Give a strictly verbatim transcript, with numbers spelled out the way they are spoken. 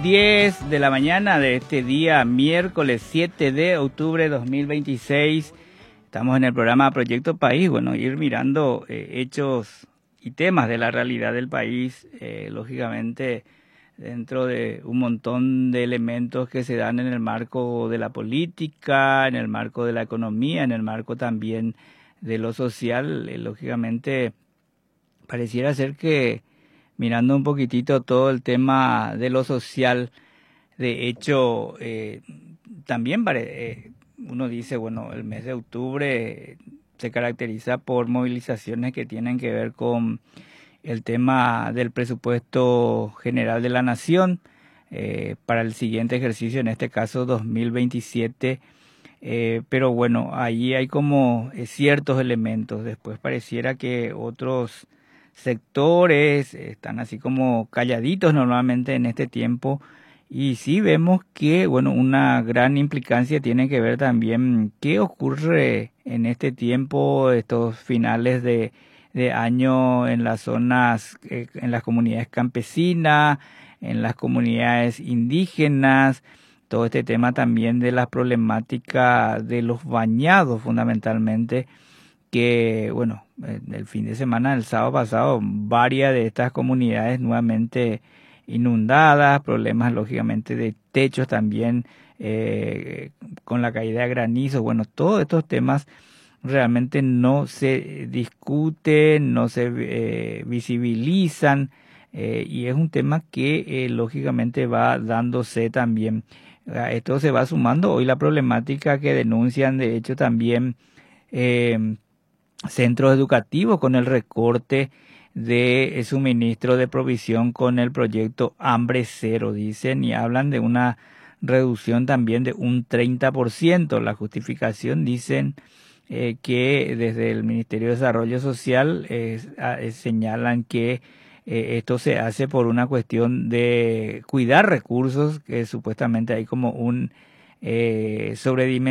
diez de la mañana de este día, miércoles siete de octubre de dos mil veintiséis. Estamos en el programa Proyecto País. Bueno, ir mirando eh, hechos y temas de la realidad del país, eh, lógicamente dentro de un montón de elementos que se dan en el marco de la política, en el marco de la economía, en el marco también de lo social. Eh, lógicamente pareciera ser que mirando un poquitito todo el tema de lo social, de hecho, eh, también pare, eh, uno dice, bueno, el mes de octubre se caracteriza por movilizaciones que tienen que ver con el tema del presupuesto general de la nación eh, para el siguiente ejercicio, en este caso dos mil veintisiete. Eh, pero bueno, ahí hay como eh, ciertos elementos. Después pareciera que otros sectores están así como calladitos normalmente en este tiempo. Y sí vemos que, bueno, una gran implicancia tiene que ver también qué ocurre en este tiempo, estos finales de, de año en las zonas, eh, en las comunidades campesinas, en las comunidades indígenas. Todo este tema también de la problemática de los bañados fundamentalmente, que bueno, el fin de semana, el sábado pasado, varias de estas comunidades nuevamente inundadas, problemas lógicamente de techos también eh, con la caída de granizo. Bueno, todos estos temas realmente no se discuten, no se eh, visibilizan eh, y es un tema que eh, lógicamente va dándose también. A esto se va sumando hoy la problemática que denuncian de hecho también eh, centros educativos con el recorte de eh, suministro de provisión con el proyecto Hambre Cero, dicen, y hablan de una reducción también de un treinta por ciento. La justificación dicen eh, que desde el Ministerio de Desarrollo Social eh, eh, señalan que eh, esto se hace por una cuestión de cuidar recursos, que supuestamente hay como un eh, sobredimensionamiento